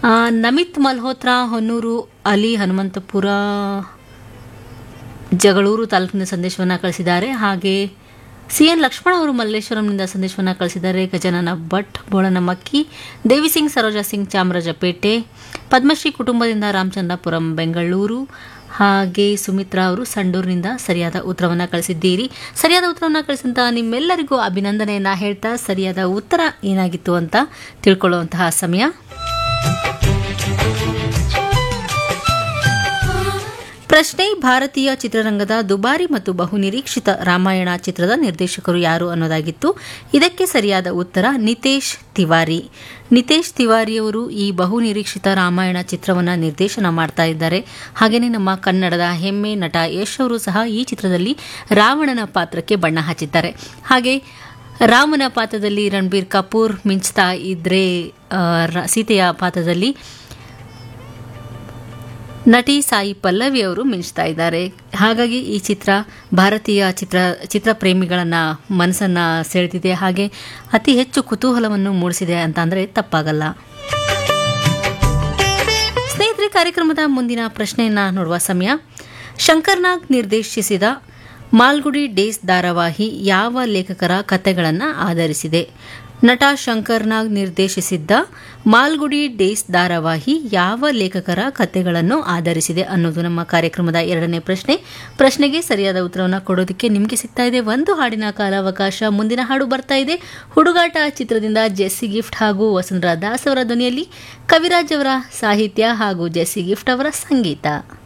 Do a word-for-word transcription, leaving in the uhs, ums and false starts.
ಆ, ನಮಿತ್ ಮಲ್ಹೋತ್ರಾ ಹೊನ್ನೂರು ಅಲಿ ಹನುಮಂತಪುರ ಜಗಳೂರು ತಾಲೂಕಿನ ಸಂದೇಶವನ್ನು ಕಳಿಸಿದ್ದಾರೆ. ಹಾಗೆ ಸಿ ಎನ್ ಲಕ್ಷ್ಮಣ ಅವರು ಮಲ್ಲೇಶ್ವರಂನಿಂದ ಸಂದೇಶವನ್ನು ಕಳಿಸಿದ್ದಾರೆ. ಗಜನನ ಭಟ್ ಬೋಳನಮಕ್ಕಿ, ದೇವಿ ಸಿಂಗ್ ಸರೋಜಾ ಸಿಂಗ್ ಚಾಮರಾಜಪೇಟೆ, ಪದ್ಮಶ್ರೀ ಕುಟುಂಬದಿಂದ ರಾಮಚಂದ್ರಪುರಂ ಬೆಂಗಳೂರು, ಹಾಗೆ ಸುಮಿತ್ರಾ ಅವರು ಸಂಡೂರಿನಿಂದ ಸರಿಯಾದ ಉತ್ತರವನ್ನು ಕಳಿಸಿದ್ದೀರಿ. ಸರಿಯಾದ ಉತ್ತರವನ್ನು ಕಳಿಸಿದಂತಹ ನಿಮ್ಮೆಲ್ಲರಿಗೂ ಅಭಿನಂದನೆಯನ್ನು ಹೇಳ್ತಾ ಸರಿಯಾದ ಉತ್ತರ ಏನಾಗಿತ್ತು ಅಂತ ತಿಳ್ಕೊಳ್ಳುವಂತಹ ಸಮಯ. ಪ್ರಶ್ನೆ: ಭಾರತೀಯ ಚಿತ್ರರಂಗದ ದುಬಾರಿ ಮತ್ತು ಬಹುನಿರೀಕ್ಷಿತ ರಾಮಾಯಣ ಚಿತ್ರದ ನಿರ್ದೇಶಕರು ಯಾರು ಅನ್ನೋದಾಗಿತ್ತು. ಇದಕ್ಕೆ ಸರಿಯಾದ ಉತ್ತರ ನಿತೇಶ್ ತಿವಾರಿ. ನಿತೇಶ್ ತಿವಾರಿಯವರು ಈ ಬಹುನಿರೀಕ್ಷಿತ ರಾಮಾಯಣ ಚಿತ್ರವನ್ನು ನಿರ್ದೇಶನ ಮಾಡ್ತಾ ಇದ್ದಾರೆ. ಹಾಗೆಯೇ ನಮ್ಮ ಕನ್ನಡದ ಹೆಮ್ಮೆ ನಟ ಯಶ್ ಅವರು ಸಹ ಈ ಚಿತ್ರದಲ್ಲಿ ರಾವಣನ ಪಾತ್ರಕ್ಕೆ ಬಣ್ಣ ಹಚ್ಚಿದ್ದಾರೆ. ಹಾಗೆ ರಾಮನ ಪಾತ್ರದಲ್ಲಿ ರಣಬೀರ್ ಕಪೂರ್ ಮಿಂಚ್ತಾ ಇದ್ರೆ ಸೀತೆಯ ಪಾತ್ರದಲ್ಲಿ ನಟಿ ಸಾಯಿ ಪಲ್ಲವಿ ಅವರು ಮಿಂಚ್ತಾ ಇದ್ದಾರೆ. ಹಾಗಾಗಿ ಈ ಚಿತ್ರ ಭಾರತೀಯ ಚಿತ್ರ ಚಿತ್ರಪ್ರೇಮಿಗಳನ್ನ ಮನಸ್ಸನ್ನ ಸೆಳೆದಿದೆ, ಹಾಗೆ ಅತಿ ಹೆಚ್ಚು ಕುತೂಹಲವನ್ನು ಮೂಡಿಸಿದೆ ಅಂತ ಅಂದರೆ ತಪ್ಪಾಗಲ್ಲ. ಸ್ನೇಹಿತರೆ, ಕಾರ್ಯಕ್ರಮದ ಮುಂದಿನ ಪ್ರಶ್ನೆಯನ್ನ ನೋಡುವ ಸಮಯ. ಶಂಕರ್ನಾಗ್ ನಿರ್ದೇಶಿಸಿದ ಮಾಲ್ಗುಡಿ ಡೇಸ್ ಧಾರಾವಾಹಿ ಯಾವ ಲೇಖಕರ ಕಥೆಗಳನ್ನು ಆಧರಿಸಿದೆ? ನಟ ಶಂಕರ್ನಾಗ್ ನಿರ್ದೇಶಿಸಿದ್ದ ಮಾಲ್ಗುಡಿ ಡೇಸ್ ಧಾರಾವಾಹಿ ಯಾವ ಲೇಖಕರ ಕಥೆಗಳನ್ನು ಆಧರಿಸಿದೆ ಅನ್ನೋದು ನಮ್ಮ ಕಾರ್ಯಕ್ರಮದ ಎರಡನೇ ಪ್ರಶ್ನೆ. ಪ್ರಶ್ನೆಗೆ ಸರಿಯಾದ ಉತ್ತರವನ್ನು ಕೊಡೋದಕ್ಕೆ ನಿಮಗೆ ಸಿಗ್ತಾ ಇದೆ ಒಂದು ಹಾಡಿನ ಕಾಲಾವಕಾಶ. ಮುಂದಿನ ಹಾಡು ಬರ್ತಾ ಇದೆ ಹುಡುಗಾಟ ಚಿತ್ರದಿಂದ. ಜೆಸ್ಸಿ ಗಿಫ್ಟ್ ಹಾಗೂ ವಸುಂಧರಾ ದಾಸ್ ಅವರ ಧ್ವನಿಯಲ್ಲಿ, ಕವಿರಾಜ್ ಅವರ ಸಾಹಿತ್ಯ ಹಾಗೂ ಜೆಸ್ಸಿ ಗಿಫ್ಟ್ ಅವರ ಸಂಗೀತ.